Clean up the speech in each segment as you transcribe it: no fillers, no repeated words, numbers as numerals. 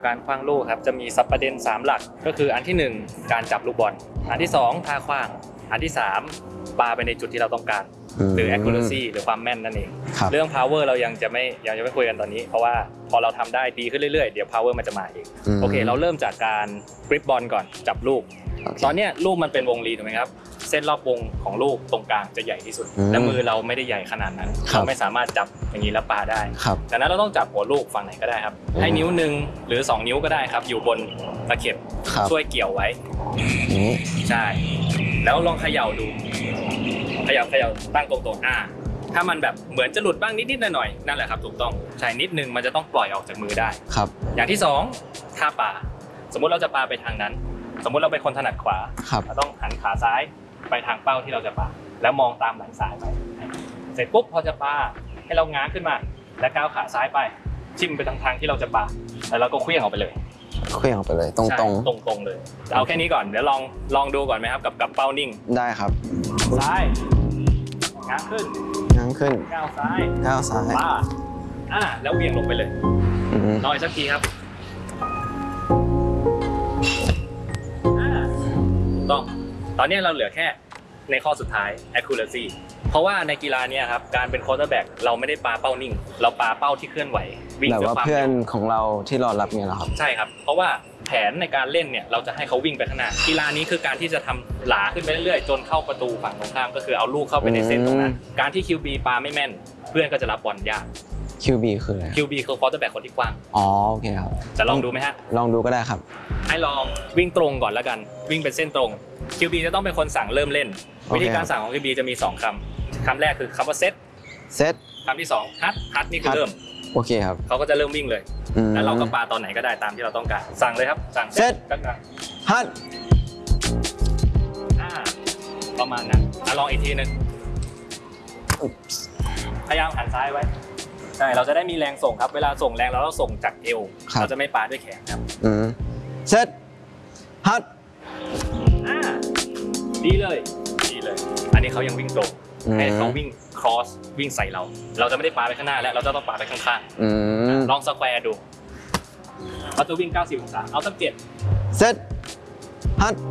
การขว้างลูกครับจะมีซับประเด็น3หลักก็คืออันที่1การจับลูกบอลอันที่2ท่าขว้างอันที่3ปาไปในจุดที่เราต้องการหรือ accuracy หรือความแม่นนั่นเองเรื่อง power เรายังจะไม่คุยกันตอนนี้เพราะว่าพอเราทำได้ดีขึ้นเรื่อยๆเดี๋ยว power มันจะมาเองโอเคเราเริ่มจากการกริปบอลก่อนจับลูกตอนนี้ลูกมันเป็นวงรีถูกไหมครับเส้นรอบวงของลูกตรงกลางจะใหญ่ที่สุดและมือเราไม่ได้ใหญ่ขนาดนั้นเราไม่สามารถจับอย่างนี้แล้วปาได้ดังนั้นเราต้องจับหัวลูกฝั่งไหนก็ได้ครับให้นิ้ว1หรือ2นิ้วก็ได้ครับอยู่บนตะเข็บช่วยเกี่ยวไว้ใช่แล้วลองเขย่าดูเขย่าตั้งตรงๆถ้ามันแบบเหมือนจะหลุดบ้างนิดๆหน่อยๆนั่นแหละครับถูกต้องใช่นิดนึงมันจะต้องปล่อยออกจากมือได้ครับอย่างที่2ท่าปาสมมุติเราจะปาไปทางนั้นสมมุติเราเป็นคนถนัดขวาเราต้องหันขาซ้ายไปทางเป้าที่เราจะปาแล้วมองตามหลังซ้ายไปเสร็จปุ๊บพอจะปาให้เราง้างขึ้นมาและก้าวขาซ้ายไปชิมไปทางที่เราจะปาแล้วเราก็เคลื่อนออกไปเลยเคลื่อนออกไปเลยตรงเลยเอาแค่นี้ก่อนเดี๋ยวลองดูก่อนไหมครับกับเป้านิ่งได้ครับซ้ายง้างขึ้นก้าวซ้ายปาแล้วเวียงลงไปเลยลองอีกสักทีครับต้องตอนนี้เราเหลือแค่ในข้อสุดท้าย accuracy เพราะว่าในกีฬาเนี่ยครับการเป็น quarterback เราไม่ได้ปาเป้านิ่งเราปาเป้าที่เคลื่อนไหววิ่งแบบว่าเพื่อนของเราที่รอรับเนี่ยเหรอครับใช่ครับเพราะว่าแผนในการเล่นเนี่ยเราจะให้เขาวิ่งไปข้างหน้ากีฬานี้คือการที่จะทำหลาขึ้นไปเรื่อยๆจนเข้าประตูฝั่งตรงข้ามก็คือเอาลูกเข้าไปในเส้นตรงนั้นการที่ QB ปาไม่แม่นเพื่อนก็จะรับบอลยาก QB คืออะไร QB คือ quarterback คนที่กว้างโอเคครับจะลองดูไหมฮะลองดูก็ได้ครับให้ลองวิ่งตรงก่อนแล้วกันวิ่งเป็นเส้นตรง QB จะต้องเป็นคนสั่งเริ่มเล่นวิธีการสั่งของ QB จะมี2คำแรกคือคำว่าเซตคำที่2ฮัทนี่คือเริ่มโอเคครับเขาก็จะเริ่มวิ่งเลยแล้วเราก็ปาตอนไหนก็ได้ตามที่เราต้องการสั่งเลยครับสั่งเซตฮัทประมาณนั้นลองอีกทีนึงพยายามหันซ้ายไว้ใช่เราจะได้มีแรงส่งครับเวลาส่งแรงเราต้องส่งจากเอวเราจะไม่ปาด้วยแขนครับเซตฮัทดีเลยอันนี้เขายังวิ่งตรงให้เขาวิ่ง cross วิ่งใส่เราจะไม่ได้ปาไปข้างหน้าแล้วเราจะต้องปาไปข้างๆลองสแควร์ดูเขาจะวิ่ง90องศาเอาสัก7 เซตฮัท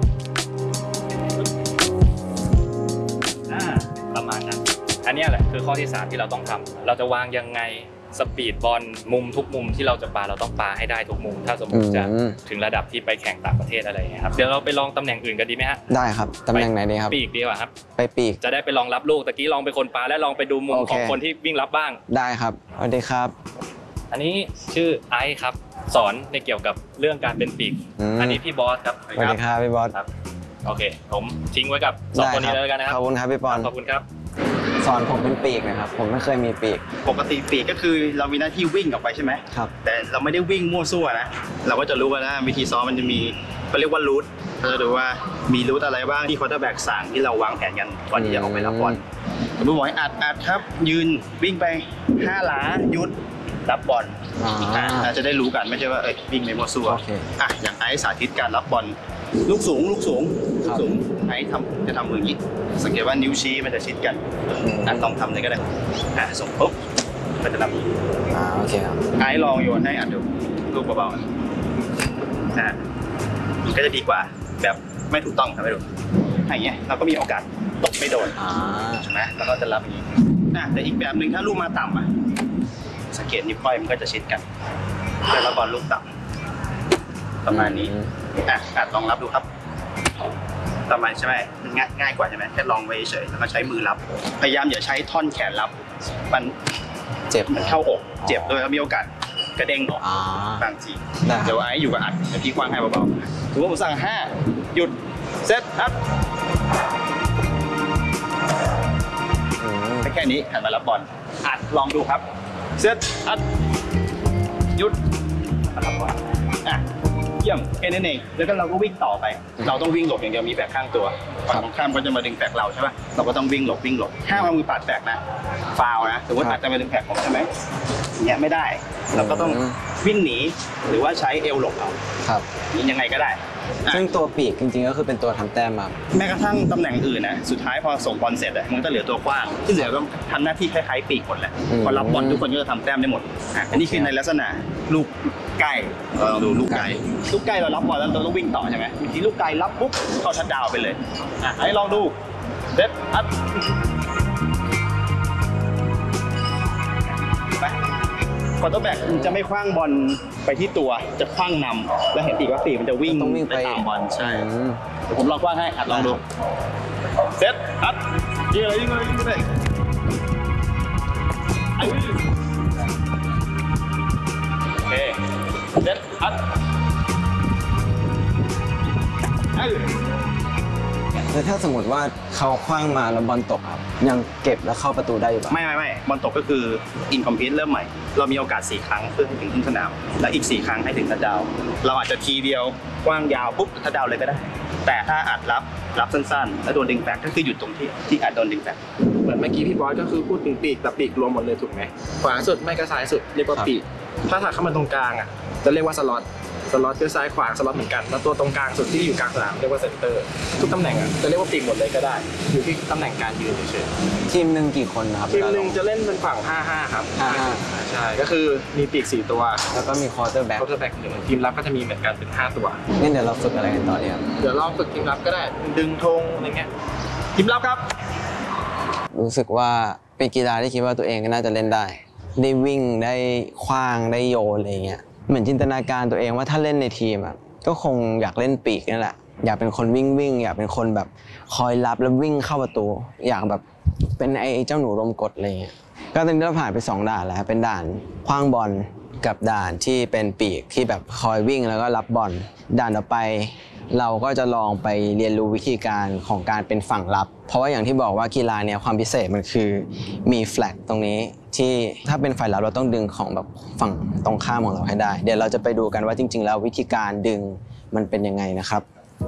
ประมาณนั้นอันนี้แหละคือข้อที่3ที่เราต้องทำเราจะวางยังไงสปีดบอลมุมทุกมุมที่เราจะปาเราต้องปาให้ได้ทุกมุมถ้าสมมติจะถึงระดับที่ไปแข่งต่างประเทศอะไรอย่างเงี้ยครับเดี๋ยวเราไปลองตำแหน่งอื่นกันดีไหมฮะได้ครับตำแหน่งไหนดีครับปีกดีกว่าครับไปปีกจะได้ไปลองรับลูกตะกี้ลองไปคนปาและลองไปดูมุมของคนที่วิ่งรับบ้างได้ครับสวัสดีครับอันนี้ชื่อไอซ์ครับสอนในเกี่ยวกับเรื่องการเป็นปีกอันนี้พี่บอสครับสวัสดีครับพี่บอสครับโอเคผมทิ้งไว้กับ2คนนี้เลยกันนะครับขอบคุณครับพี่ปอนขอบคุณครับสอนผมเป็นปีกนะครับผมไม่เคยมีปีกปกติปีกก็คือเรามีหน้าที่วิ่งออกไปใช่ไหมครับแต่เราไม่ได้วิ่งมั่วซั่วนะเราก็จะรู้ว่าวิธีซ้อมมันจะมีเขาเรียกว่ารูทเราจะดูว่ามีรูทอะไรบ้างที่ควอเตอร์แบ็กสั่งที่เราวางแผนกันก่อนที่จะออกไปรับบอลสมมติบอกให้อัดครับยืนวิ่งไป5 หลาหยุดรับบอลจะได้รู้กันไม่ใช่ว่าวิ่งไม่มั่วซั่วอย่างไอซ์สาธิตการรับบอลลูกสูงไอ้จะทำมืออย่างนี้สังเกตว่านิ้วชี้มันจะชิดกันลองทำเลยก็ได้ส่งปุ๊บมันจะทำโอเคครับไอ้ลองโยนให้ดูลูกเบาๆมันก็จะดีกว่าแบบไม่ถูกต้องทำให้ดูอย่างเงี้ยเราก็มีโอกาสตกไม่โดนใช่ไหมแล้วก็จะรับอย่างนี้แต่อีกแบบหนึ่งถ้าลูกมาต่ำสังเกตนิ้วก้อยมันก็จะชิดกันแล้วเราบอลลูกต่ำประมาณนี้ลองรับดูครับประมาณใช่ไหมมันง่ายกว่าใช่ไหมแค่ลองไว้เฉยแล้วก็ใช้มือรับพยายามอย่าใช้ท่อนแขนรับมันเจ็บมันเข้าอกเจ็บด้วยแล้วมีโอกาสกระเด้งออกบางทีเดี๋ยวไอ้อยู่กับอัดพี่กว้างให้เบาๆถือว่าผมสั่ง5หยุดเซตอัพแค่นี้หันมารับบอลอัดลองดูครับเซตอัพหยุดรับบอลเยี่ยมแค่นั้นเองแล้วก็เราก็วิ่งต่อไปเราต้องวิ่งหลบอย่างเดียวมีแฝกข้างตัวฝั่งตรงข้ามก็จะมาดึงแฝกเราใช่ป่ะเราก็ต้องวิ่งหลบห้ามเอามือปัดแฝกนะฟาวนะสมมติอาจจะมาดึงแฝกผมใช่ไหมเนี่ยไม่ได้เราก็ต้องวิ่งหนีหรือว่าใช้เอวหลบเอานี่ยังไงก็ได้ซึ่งตัวปีกจริงๆก็คือเป็นตัวทำแต้มมาแม้กระทั่งตำแหน่งอื่นนะสุดท้ายพอส่งบอลเสร็จมันจะเหลือตัวกว้างที่เหลือก็ทำหน้าที่คล้ายๆปีกหมดแหละพอรับบอลทุกคนก็จะทำแต้มได้หมดอันนี้คือในลักษณะลูกไก่เราลองดูลูกไก่เรารับบอลแล้วเราต้องวิ่งต่อใช่ไหมบางทีลูกไก่รับปุ๊บเข้าชัดดาวน์ไปเลยให้ลองดูเด็ดอัดไปควอเตอร์แบ็กจะไม่คว้างบอลไปที่ตัวจะคว้างนำแล้วเห็นปีกว่าปีกมันจะวิ่งไปตามบอลใช่เดี๋ยวผมลองคว้างให้อัดลองดูเด็ดอัดยิงเลยโอเคเด็ดอัดแล้วถ้าสมมติว่าเขาคว้างมาแล้วบอลตกครับยังเก็บแล้วเข้าประตูได้อยู่ปะไม่บอลตกก็คืออินคอมพลีทเริ่มใหม่เรามีโอกาส4ครั้งเพื่อให้ถึงครึ่งสนามและอีก4ครั้งให้ถึงทัชดาวน์เราอาจจะทีเดียวกว้างยาวปุ๊บทัชดาวน์เลยก็ได้แต่ถ้าอัดรับสั้นๆแล้วโดนดึงแบ็คก็คือหยุดตรงที่อัดโดนดึงแบ็คเหมือนเมื่อกี้พี่บอสก็คือพูดถึงปีกแต่ปีกรวมหมดเลยถูกไหมขวาสุดไม่ก็ซ้ายสุดเรียกว่าปีกถ้าถักเข้ามาตรงกลางอ่ะจะเรียกว่าสล็อตคือซ้ายขวาสล็อตเหมือนกันแล้วตัวตรงกลางสุดที่อยู่กลางสนามเรียกว่าเซนเตอร์ทุกตำแหน่งอ่ะจะเรียกว่าปีกหมดเลยก็ได้อยู่ที่ตำแหน่งการยืนเฉยๆทีมหนึ่งกี่คนครับทีมหนึ่งจะเล่นเป็นฝั่ง 5-5 ครับ 5-5 ใช่ก็คือมีปีก4ตัวแล้วก็มีควอเตอร์แบ็ก 1ทีมรับก็จะมีเหมือนกันเป็น5ตัวงั้นเดี๋ยวเราฝึกอะไรกันต่อเนี่ยเดี๋ยวลองฝึกทีมรับก็ได้ดึงธงอะไรเงี้ยทีมรับครับรู้สึกว่าเป็นกีฬาที่คิดว่าตัวเองก็น่าจะเล่นได้วิ่งได้ขว้างได้โยนอะไรเงี้ยเหมือนจินตนาการตัวเองว่าถ้าเล่นในทีมอ่ะก็คงอยากเล่นปีกนั่นแหละอยากเป็นคนวิ่งอยากเป็นคนแบบคอยรับแล้ววิ่งเข้าประตูอยากแบบเป็นไอ้เจ้าหนูลมกดอะไรเงี้ยก็ตอนนี้เราผ่านไป2ด่านแล้วเป็นด่านขว้างบอลกับด่านที่เป็นปีกที่แบบคอยวิ่งแล้วก็รับบอลด่านต่อไปเราก็จะลองไปเรียนรู้วิธีการของการเป็นฝั่งรับเพราะว่าอย่างที่บอกว่ากีฬาเนี่ยความพิเศษมันคือมีแฟลกตรงนี้ที่ถ้าเป็นฝ่ายรับเราต้องดึงของแบบฝั่งตรงข้ามของเราให้ได้เดี๋ยวเราจะไปดูกันว่าจริงๆแล้ววิธีการดึงมันเป็นยังไงนะครับ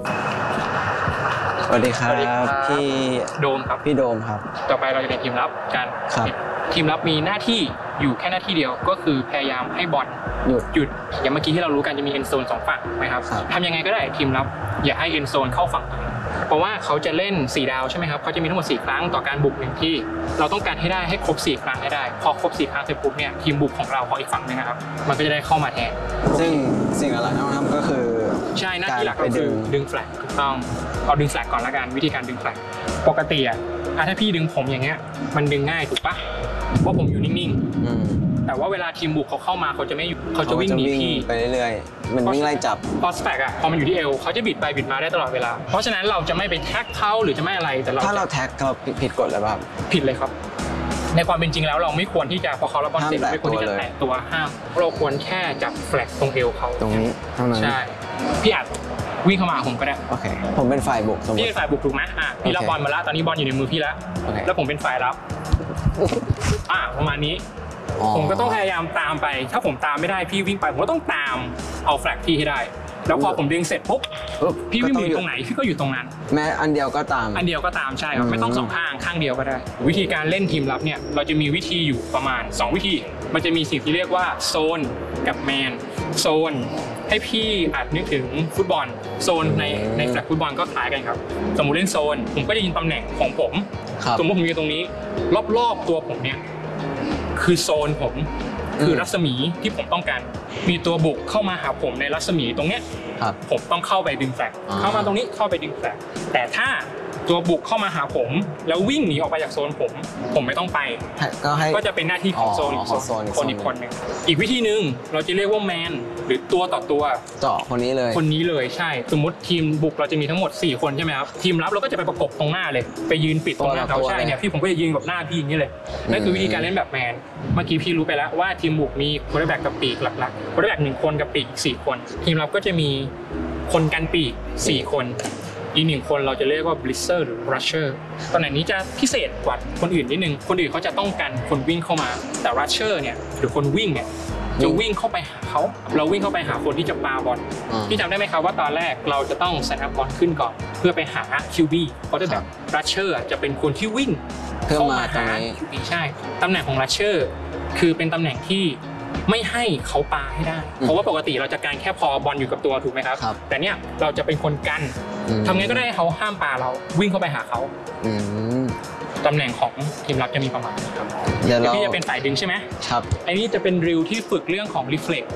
สวัสดีครับพี่โดมครับพี่โดมครับต่อไปเราจะเป็นทีมรับกันทีมรับมีหน้าที่อยู่แค่หน้าที่เดียวก็คือพยายามให้บอลหยุดอย่างเมื่อกี้ที่เรารู้กันจะมีเอ็นโซน2ฝั่งไหมครับทำยังไงก็ได้ทีมรับอย่าให้เอ็นโซนเข้าฝั่งเพราะว่าเขาจะเล่น4ดาวใช่ไหมครับเขาจะมีทั้งหมด4ครั้งต่อการบุก1ที่เราต้องการให้ได้ให้ครบ4ครั้งให้ได้พอครบ4ครั้งเสร็จปุ๊บเนี่ยทีมบุกของเราของอีกฝั่งนึงนะครับมันก็จะได้เข้ามาแทนซึ่งสิ่งหลักที่ต้องทำก็คือใช่หน้าที่หลักก็คือดึงแฟลกถูกต้องเอาดึงแฟลกก่อนละกันวิธีการดึงแฟลกปกติอ่ะถ้าพี่ดึงผมอย่างเงี้ยมันดึงง่ายถูกปะเพราะผมอยู่นิ่งๆแต่ว่าเวลาทีมบุกเขาเข้ามาเขาจะไม่เขาจะวิ่งหนีพี่ไปเรื่อยๆมันวิ่งไล่จับพอสแต็กอ่ะพอมันอยู่ที่เอวเขาจะบิดไปบิดมาได้ตลอดเวลาเพราะฉะนั้นเราจะไม่ไปแท็กเขาหรือจะไม่อะไรแต่ถ้าเราแท็กเราผิดกฎหรือเปล่าผิดเลยครับในความเป็นจริงแล้วเราไม่ควรที่จะพอเขารับบอลเสร็จไม่ควรที่จะแตะตัวห้ามเราควรแค่จับแฟลกตรงเอวเขาตรงนี้เท่านั้นใช่พี่อัดวิ่งเข้ามาผมก็ได้โอเคผมเป็นฝ่ายบุกพี่เป็นฝ่ายบุกถูกไหมพี่รับบอลมาแล้วตอนนี้บอลอยู่ในมือพี่แล้วแล้วผมเป็นฝ่ายรับประมาณนี้ผมก็ต้องพยายามตามไปถ้าผมตามไม่ได้พี่วิ่งไปผมก็ต้องตามเอาแฟลกพี่ให้ได้แล้วพอผมดึงเสร็จปุ๊บพี่วิ่งอยู่ตรงไหนพี่ก็อยู่ตรงนั้นแม้อันเดียวก็ตามใช่ครับไม่ต้อง2ข้างเดียวก็ได้วิธีการเล่นทีมรับเนี่ยเราจะมีวิธีอยู่ประมาณ2วิธีมันจะมีสิ่งที่เรียกว่าโซนกับแมนโซนให้พี่อาจนึกถึงฟุตบอลโซนในแฟลกฟุตบอลก็คล้ายกันครับสมมุติเล่นโซนผมก็จะยิงตำแหน่งของผมสมมติผมอยู่ตรงนี้รอบๆตัวผมเนี่ยคือโซนผมคือรัศมีที่ผมต้องการมีตัวบุกเข้ามาหาผมในรัศมีตรงเนี้ยผมต้องเข้าไปดึงแฟลกเข้ามาตรงนี้เข้าไปดึงแฟลกแต่ถ้าตัวบุกเข้ามาหาผมแล้ววิ่งหนีออกไปจากโซนผมไม่ต้องไปก็จะเป็นหน้าที่ของโซนคนอีกคนนึงอีกวิธีนึงเราจะเรียกว่าแมนหรือตัวต่อตัวเจาะคนนี้เลยใช่สมมติทีมบุกเราจะมีทั้งหมด4คนใช่ไหมครับทีมรับเราก็จะไปประกบตรงหน้าเลยไปยืนปิดตรงหน้าเขาใช่เนี่ยพี่ผมก็จะยืนกับหน้าพี่อย่างนี้เลยนั่นคือวิธีการเล่นแบบแมนเมื่อกี้พี่รู้ไปแล้วว่าทีมบุกมีโค้ชแบ็กกับปีกหลักๆโค้ชแบ็ก1คนกับปีกอีก4คนทีมรับก็จะมีคนกันปีก4คนอีก1คนเราจะเรียกว่า blitzer หรือ rusher ตำแหน่งนี้จะพิเศษกว่าคนอื่นนิดนึงคนอื่นเขาจะต้องการคนวิ่งเข้ามาแต่ rusher เนี่ยหรือคนวิ่งเนี่ยจะวิ่งเข้าไปหาเขาเราวิ่งเข้าไปหาคนที่จะปาบอลพี่จำได้ไหมครับว่าตอนแรกเราจะต้อง set up บอลขึ้นก่อนเพื่อไปหา QB เพราะแบบ rusher จะเป็นคนที่วิ่งเข้ามาหา QB ใช่ตำแหน่งของ rusher คือเป็นตำแหน่งที่ไม่ให้เขาปาให้ได้เพราะว่าปกติเราจะการแค่พอบอลอยู่กับตัวถูกไหมครับแต่เนี่ยเราจะเป็นคนกันทำไงก็ได้เขาห้ามปาเราวิ่งเข้าไปหาเขาตำแหน่งของทีมรับจะมีประมาณนี้ครับเดี๋ยวพี่จะเป็นฝ่ายดึงใช่ไหมครับไอ้นี่จะเป็นริวที่ฝึกเรื่องของ reflex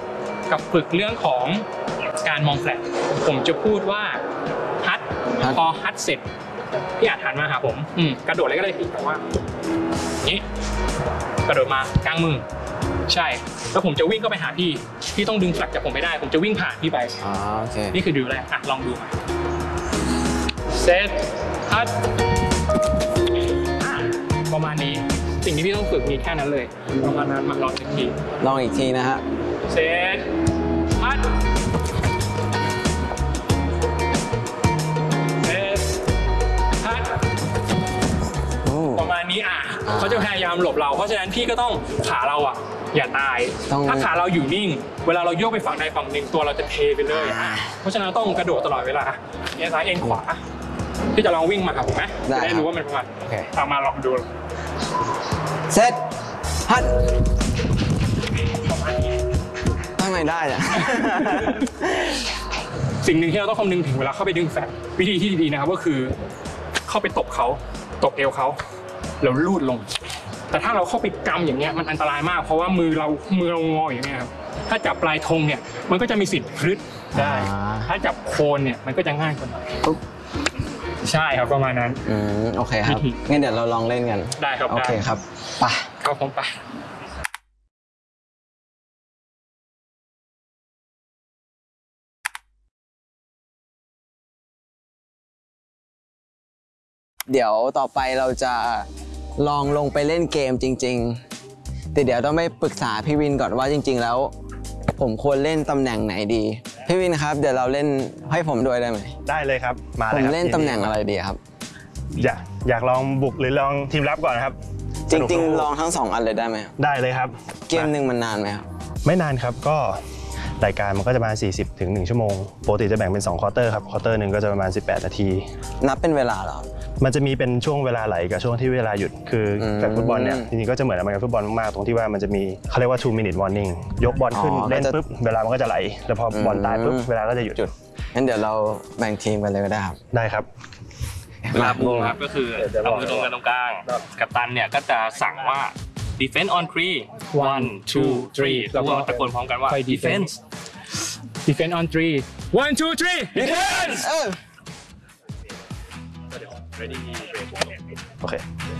กับฝึกเรื่องของการมองแฟลชผมจะพูดว่าฮัทพอฮัทเสร็จพี่อาจหันมาหาผมกระโดดอะไรก็ได้พี่แต่ว่านี้กระโดดมากลางมือใช่แล้วผมจะวิ่งเข้าไปหาพี่ต้องดึงแฟลชจากผมไม่ได้ผมจะวิ่งผ่านพี่ไปโอเคนี่คือดิวแรกลองดูเซตฮัทประมาณนี้สิ่งที่พี่ต้องฝึกมีแค่นั้นเลยประมาณนั้นมาลองอีกทีนะฮะเซตฮัทเซตฮัทประมาณนี้เขาจะพยายามหลบเราเพราะฉะนั้นพี่ก็ต้องขาเราอย่าตายถ้าขาเราอยู่นิ่งเวลาเราโยกไปฝั่งใดฝั่งหนึ่งตัวเราจะเทไปเลยเพราะฉะนั้นต้องกระโดดตลอดเวลาเอ็นซ้ายเอ็นขวาพี่จะลองวิ่งมาครับผมไหมจะได้รู้ว่ามันประมาณตามมาลองดูเซตฮัททำไมได้อะสิ่งหนึ่งที่เราต้องคำนึงถึงเวลาเข้าไปดึงแฟลชวิธีที่ดีนะครับก็คือเข้าไปตบเอวเขาแล้วลูดลงแต่ถ้าเราเข้าไปกำอย่างเงี้ยมันอันตรายมากเพราะว่ามือเรางออย่างเงี้ยครับถ้าจับปลายธงเนี่ยมันก็จะมีสิทธิ์พลึดได้ถ้าจับโคนเนี่ยมันก็จะง่ายกว่าหน่อยใช่ครับประมาณนั้นโอเคครับงั้นเดี๋ยวเราลองเล่นกันได้ครับโอเคครับไปครับผมไปเดี๋ยวต่อไปเราจะลองลงไปเล่นเกมจริงๆแต่เดี๋ยวต้องไปปรึกษาพี่วินก่อนว่าจริงๆแล้วผมควรเล่นตำแหน่งไหนดีพี่วินครับเดี๋ยวเราเล่นให้ผมด้วยได้ไหมได้เลยครับมาเลยผมเล่นตำแหน่งอะไรดีครับอยากลองบุกหรือลองทีมรับก่อนครับจริงๆลองทั้ง2อันเลยได้ไหมได้เลยครับเกมนึงมันนานไหมครับไม่นานครับก็รายการมันก็จะประมาณ40 ถึง 1 ชั่วโมงปกติจะแบ่งเป็น2ควอเตอร์ครับควอเตอร์นึงก็จะประมาณ18 นาทีนับเป็นเวลาเหรอมันจะมีเป็นช่วงเวลาไหลกับช่วงที่เวลาหยุดคือแฟนฟุตบอลเนี่ยจริงๆก็จะเหมือนอเมริกันฟุตบอลมากๆตรงที่ว่ามันจะมีเขาเรียกว่า 2 minute warning ยกบอลขึ้นเล่นปุ๊บเวลามันก็จะไหลแล้วพอบอลตายปุ๊บเวลาก็จะหยุดงั้นเดี๋ยวเราแบ่งทีมกันเลยก็ได้ครับได้ครับเวลาบูมครับก็คือเอามือตรงกันตรงกลางกัปตันเนี่ยก็จะสั่งว่า defense on 3 1 2 3แล้วก็ตะโกนพร้อมกันว่า defense on 3 1 2 3 defense โอเค